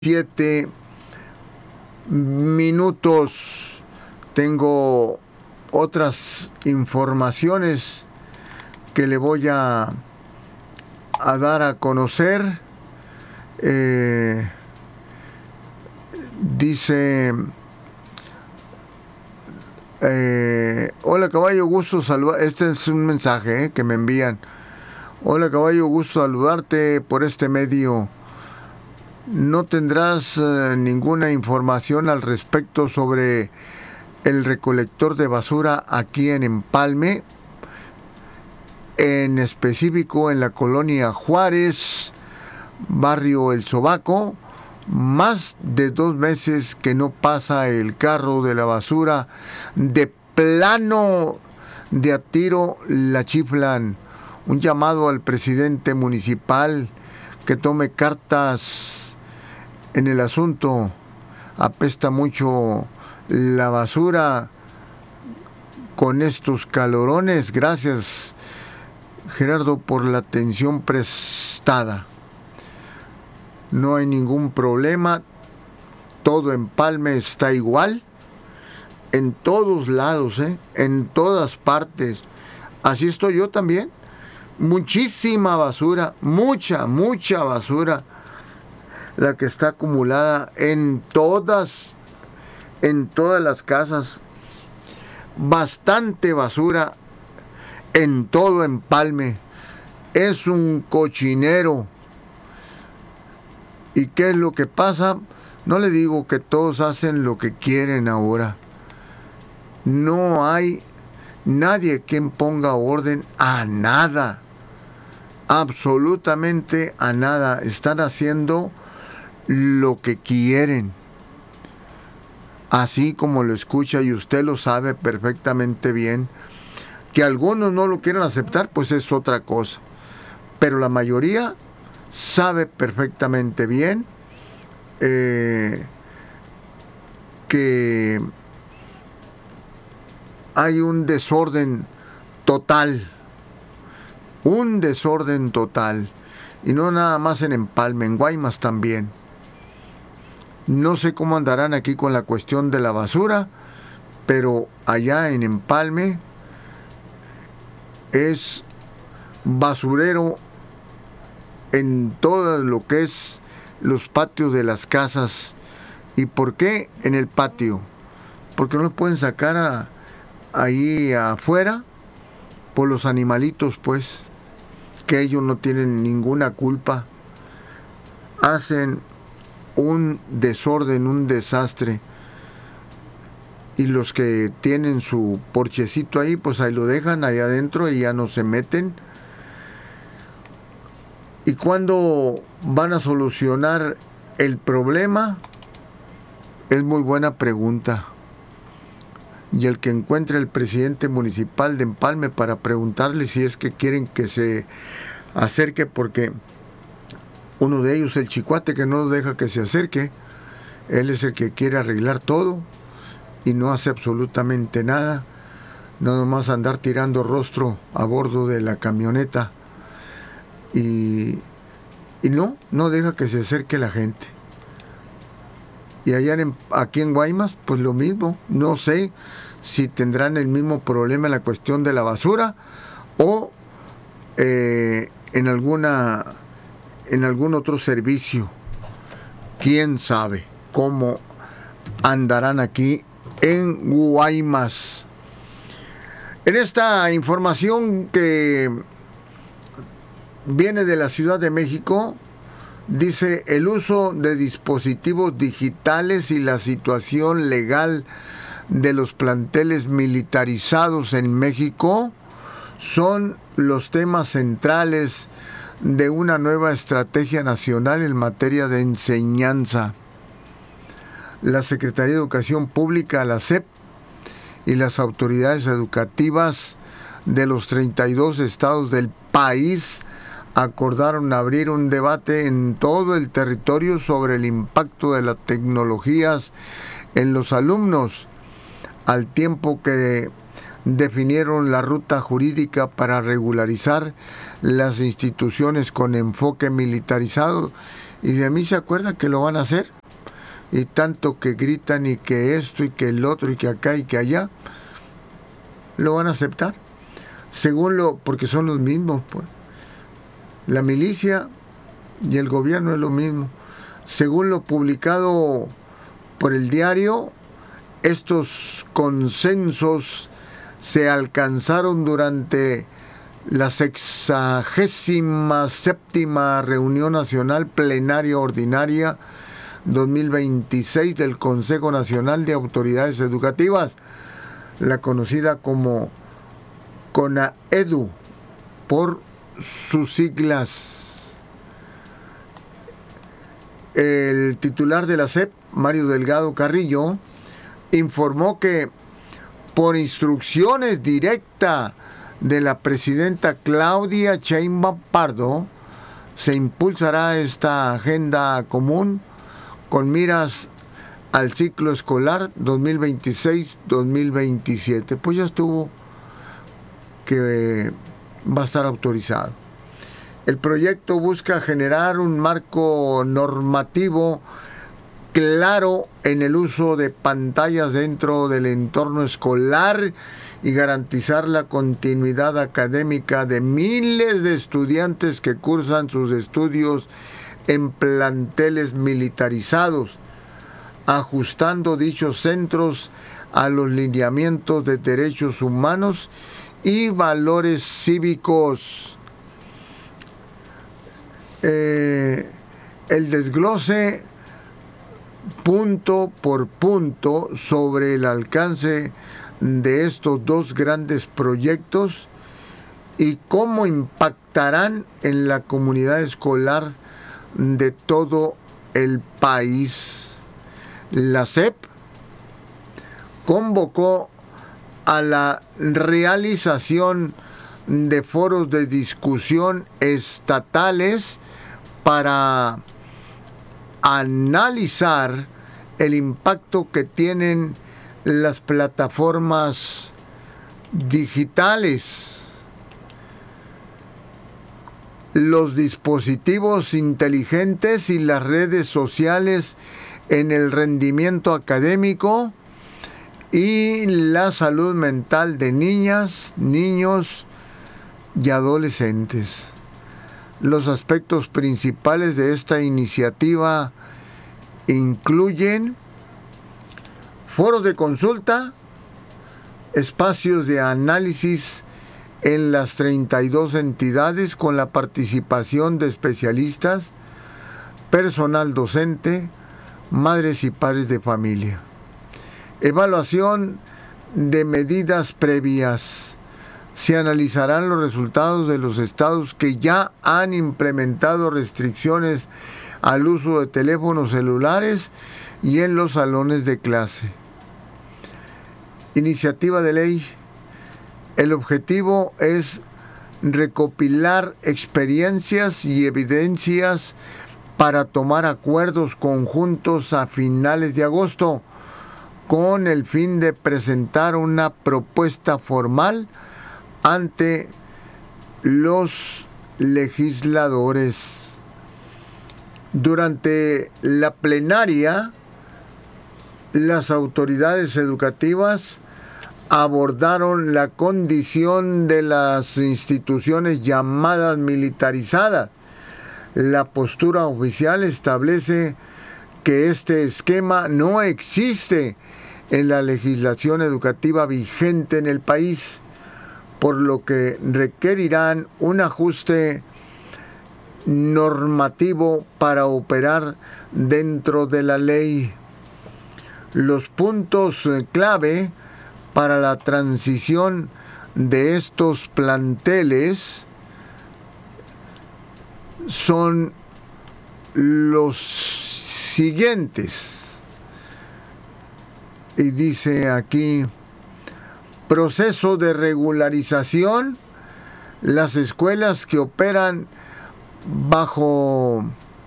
7 minutos. Tengo otras informaciones que le voy a dar a conocer. Dice: hola caballo, gusto saludar. Este es un mensaje que me envían. Hola caballo, gusto saludarte por este medio. ¿No tendrás ninguna información al respecto sobre el recolector de basura aquí en Empalme? En específico en la colonia Juárez, barrio El Sobaco. Más de 2 meses que no pasa el carro de la basura. De plano, de a tiro la chiflan. Un llamado al presidente municipal que tome cartas en el asunto. Apesta mucho la basura con estos calorones. Gracias, Gerardo, por la atención prestada. No hay ningún problema. Todo Empalme está igual. En todos lados, en todas partes. Así estoy yo también. Muchísima basura, mucha basura, la que está acumulada en todas las casas. Bastante basura en todo Empalme. Es un cochinero. ¿Y qué es lo que pasa? No le digo que todos hacen lo que quieren ahora. No hay nadie quien ponga orden a nada. Absolutamente a nada. Están haciendo lo que quieren. Así como lo escucha, y usted lo sabe perfectamente bien. Que algunos no lo quieran aceptar, pues es otra cosa. Pero la mayoría sabe perfectamente bien que hay un desorden total. Un desorden total. Y no nada más en Empalme, en Guaymas también. No sé cómo andarán aquí con la cuestión de la basura, pero allá en Empalme es basurero en todo lo que es los patios de las casas. ¿Y por qué en el patio? Porque no lo pueden sacar ahí afuera por los animalitos, pues, que ellos no tienen ninguna culpa. Hacen un desorden, un desastre. Y los que tienen su porchecito ahí, pues ahí lo dejan ahí adentro y ya no se meten. ¿Y cuándo van a solucionar el problema? Es muy buena pregunta. Y el que encuentre el presidente municipal de Empalme para preguntarle si es que quieren que se acerque, porque uno de ellos, el Chicuate, que no deja que se acerque, él es el que quiere arreglar todo y no hace absolutamente nada, nada más andar tirando rostro a bordo de la camioneta y no deja que se acerque la gente. Y allá aquí en Guaymas, pues lo mismo. No sé si tendrán el mismo problema en la cuestión de la basura o en algún otro servicio. Quién sabe cómo andarán aquí en Guaymas. En esta información que viene de la Ciudad de México, dice: el uso de dispositivos digitales y la situación legal de los planteles militarizados en México son los temas centrales de una nueva estrategia nacional en materia de enseñanza. La Secretaría de Educación Pública, la SEP, y las autoridades educativas de los 32 estados del país acordaron abrir un debate en todo el territorio sobre el impacto de las tecnologías en los alumnos, al tiempo que definieron la ruta jurídica para regularizar las instituciones con enfoque militarizado. Y de mí se acuerdan que lo van a hacer. Y tanto que gritan y que esto y que el otro y que acá y que allá, lo van a aceptar. Porque son los mismos, pues. La milicia y el gobierno es lo mismo. Según lo publicado por el diario, estos consensos se alcanzaron durante la 67ª Reunión Nacional Plenaria Ordinaria 2026 del Consejo Nacional de Autoridades Educativas, la conocida como CONAEDU por sus siglas. El titular de la SEP, Mario Delgado Carrillo, informó que por instrucciones directas de la presidenta Claudia Sheinbaum Pardo, se impulsará esta agenda común con miras al ciclo escolar 2026-2027. Pues ya estuvo que va a estar autorizado. El proyecto busca generar un marco normativo claro en el uso de pantallas dentro del entorno escolar y garantizar la continuidad académica de miles de estudiantes que cursan sus estudios en planteles militarizados, ajustando dichos centros a los lineamientos de derechos humanos y valores cívicos. El desglose punto por punto sobre el alcance de estos dos grandes proyectos y cómo impactarán en la comunidad escolar de todo el país. La SEP convocó a la realización de foros de discusión estatales para analizar el impacto que tienen las plataformas digitales, los dispositivos inteligentes y las redes sociales en el rendimiento académico y la salud mental de niñas, niños y adolescentes. Los aspectos principales de esta iniciativa incluyen foros de consulta, espacios de análisis en las 32 entidades con la participación de especialistas, personal docente, madres y padres de familia. Evaluación de medidas previas. Se analizarán los resultados de los estados que ya han implementado restricciones al uso de teléfonos celulares y en los salones de clase. Iniciativa de ley. El objetivo es recopilar experiencias y evidencias para tomar acuerdos conjuntos a finales de agosto, con el fin de presentar una propuesta formal ante los legisladores. Durante la plenaria, las autoridades educativas abordaron la condición de las instituciones llamadas militarizadas. La postura oficial establece que este esquema no existe en la legislación educativa vigente en el país, por lo que requerirán un ajuste normativo para operar dentro de la ley. Los puntos clave para la transición de estos planteles son los siguientes. Y dice aquí: proceso de regularización. Las escuelas que operan bajo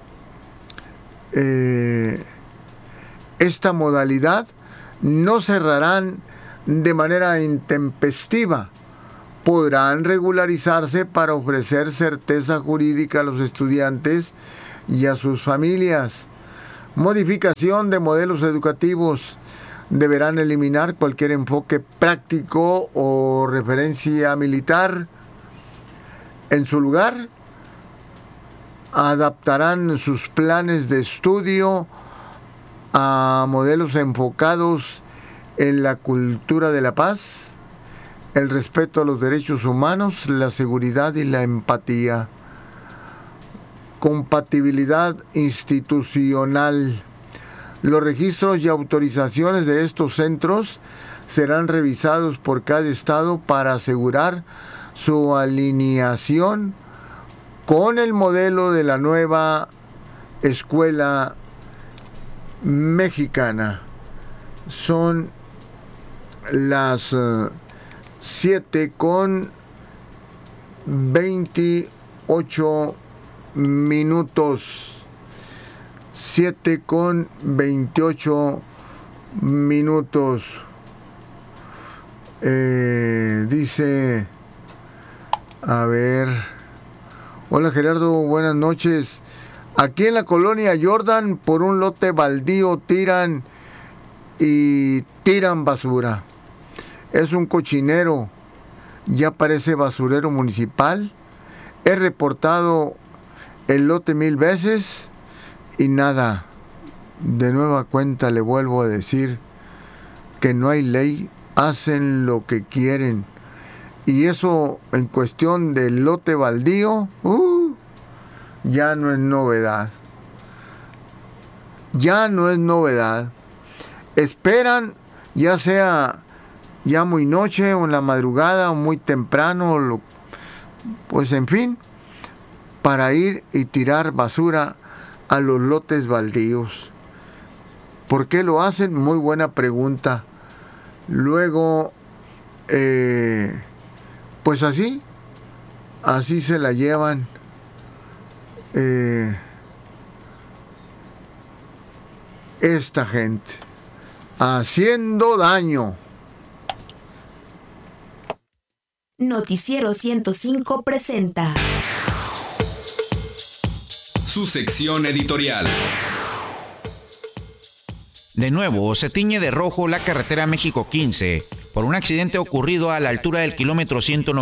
esta modalidad no cerrarán de manera intempestiva. Podrán regularizarse para ofrecer certeza jurídica a los estudiantes y a sus familias. Modificación de modelos educativos. Deberán eliminar cualquier enfoque práctico o referencia militar. En su lugar, adaptarán sus planes de estudio a modelos enfocados en la cultura de la paz, el respeto a los derechos humanos, la seguridad y la empatía. Compatibilidad institucional. Los registros y autorizaciones de estos centros serán revisados por cada estado para asegurar su alineación con el modelo de la nueva escuela mexicana. Son las 7:28 minutos. 7:28 minutos. Dice, a ver, hola Gerardo, buenas noches. Aquí en la colonia Jordan, por un lote baldío tiran basura. Es un cochinero. Ya parece basurero municipal. He reportado el lote 1000 veces y nada. De nueva cuenta le vuelvo a decir que no hay ley, hacen lo que quieren. Y eso en cuestión del lote baldío, ya no es novedad. Ya no es novedad. Esperan, ya sea ya muy noche o en la madrugada o muy temprano, pues en fin, para ir y tirar basura a los lotes baldíos. ¿Por qué lo hacen? Muy buena pregunta. Luego, pues así se la llevan. Esta gente haciendo daño. Noticiero 105 presenta su sección editorial. De nuevo, se tiñe de rojo la carretera México 15 por un accidente ocurrido a la altura del kilómetro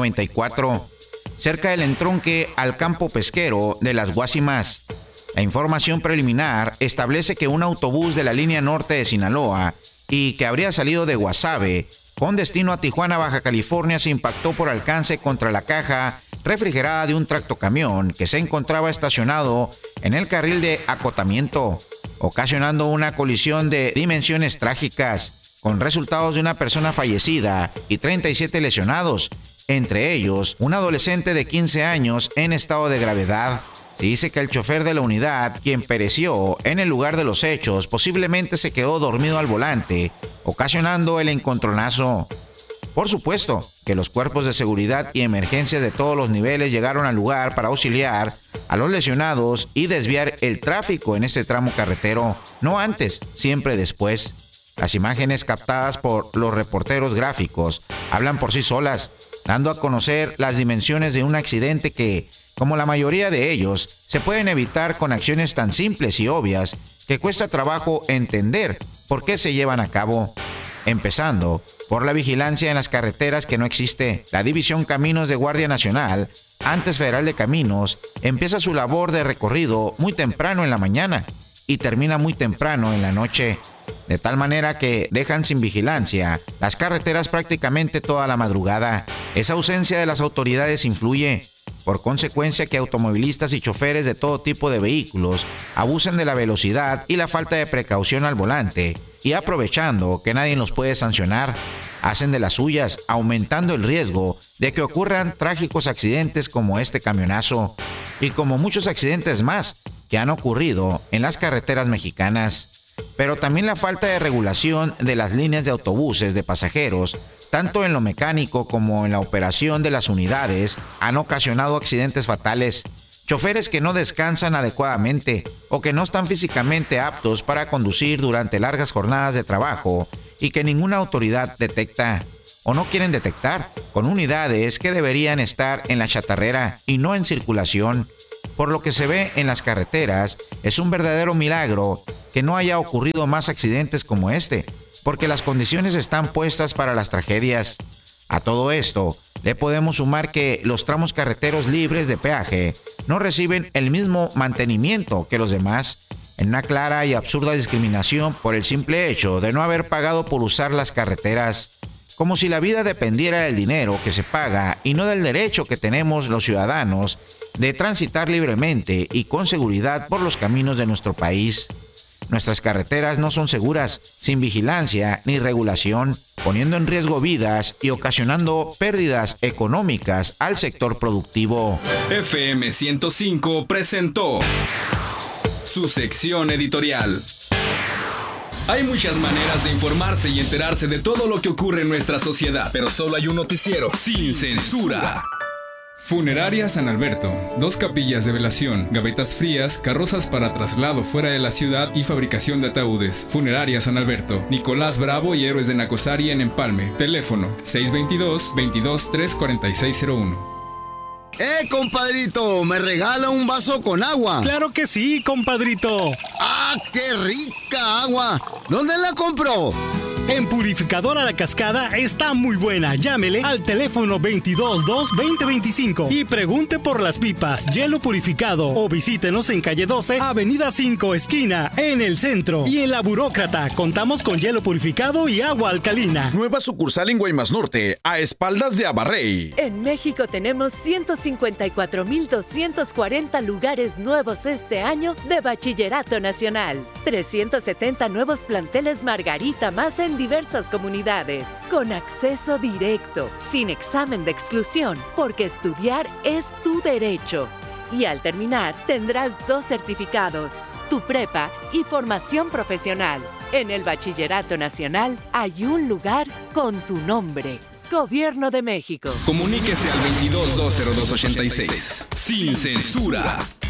194, cerca del entronque al campo pesquero de Las Guasimas. La información preliminar establece que un autobús de la línea norte de Sinaloa y que habría salido de Guasave con destino a Tijuana, Baja California, se impactó por alcance contra la caja refrigerada de un tractocamión que se encontraba estacionado en el carril de acotamiento, ocasionando una colisión de dimensiones trágicas, con resultados de una persona fallecida y 37 lesionados, entre ellos un adolescente de 15 años en estado de gravedad. Se dice que el chofer de la unidad, quien pereció en el lugar de los hechos, posiblemente se quedó dormido al volante, ocasionando el encontronazo. Por supuesto que los cuerpos de seguridad y emergencias de todos los niveles llegaron al lugar para auxiliar a los lesionados y desviar el tráfico en este tramo carretero, no antes, siempre después. Las imágenes captadas por los reporteros gráficos hablan por sí solas, dando a conocer las dimensiones de un accidente que, como la mayoría de ellos, se pueden evitar con acciones tan simples y obvias que cuesta trabajo entender por qué se llevan a cabo. Empezando por la vigilancia en las carreteras que no existe. La División Caminos de Guardia Nacional, antes Federal de Caminos, empieza su labor de recorrido muy temprano en la mañana y termina muy temprano en la noche, de tal manera que dejan sin vigilancia las carreteras prácticamente toda la madrugada. Esa ausencia de las autoridades influye, por consecuencia, que automovilistas y choferes de todo tipo de vehículos abusen de la velocidad y la falta de precaución al volante, y aprovechando que nadie los puede sancionar, hacen de las suyas, aumentando el riesgo de que ocurran trágicos accidentes como este camionazo, y como muchos accidentes más que han ocurrido en las carreteras mexicanas. Pero también la falta de regulación de las líneas de autobuses de pasajeros, tanto en lo mecánico como en la operación de las unidades, han ocasionado accidentes fatales. Choferes que no descansan adecuadamente o que no están físicamente aptos para conducir durante largas jornadas de trabajo y que ninguna autoridad detecta o no quieren detectar, con unidades que deberían estar en la chatarrera y no en circulación. Por lo que se ve en las carreteras, es un verdadero milagro que no haya ocurrido más accidentes como este, porque las condiciones están puestas para las tragedias. A todo esto, le podemos sumar que los tramos carreteros libres de peaje no reciben el mismo mantenimiento que los demás, en una clara y absurda discriminación por el simple hecho de no haber pagado por usar las carreteras, como si la vida dependiera del dinero que se paga y no del derecho que tenemos los ciudadanos de transitar libremente y con seguridad por los caminos de nuestro país. Nuestras carreteras no son seguras sin vigilancia ni regulación, poniendo en riesgo vidas y ocasionando pérdidas económicas al sector productivo. FM 105 presentó su sección editorial. Hay muchas maneras de informarse y enterarse de todo lo que ocurre en nuestra sociedad, pero solo hay un noticiero sin censura. Funeraria San Alberto, 2 capillas de velación, gavetas frías, carrozas para traslado fuera de la ciudad y fabricación de ataúdes. Funeraria San Alberto, Nicolás Bravo y Héroes de Nacosari en Empalme. Teléfono 622-223-4601. Compadrito, ¿me regala un vaso con agua? ¡Claro que sí, compadrito! ¡Ah, qué rica agua! ¿Dónde la compró? En Purificadora La Cascada está muy buena. Llámele al teléfono 222-2025 y pregunte por las pipas, hielo purificado, o visítenos en calle 12, avenida 5, esquina, en el centro. Y en La Burócrata contamos con hielo purificado y agua alcalina. Nueva sucursal en Guaymas Norte, a espaldas de Abarrey. En México tenemos 154,240 lugares nuevos este año de Bachillerato Nacional. 370 nuevos planteles Margarita más en diversas comunidades, con acceso directo, sin examen de exclusión, porque estudiar es tu derecho. Y al terminar, tendrás 2 certificados, tu prepa y formación profesional. En el Bachillerato Nacional hay un lugar con tu nombre. Gobierno de México. Comuníquese al 22-202-86. Sin censura.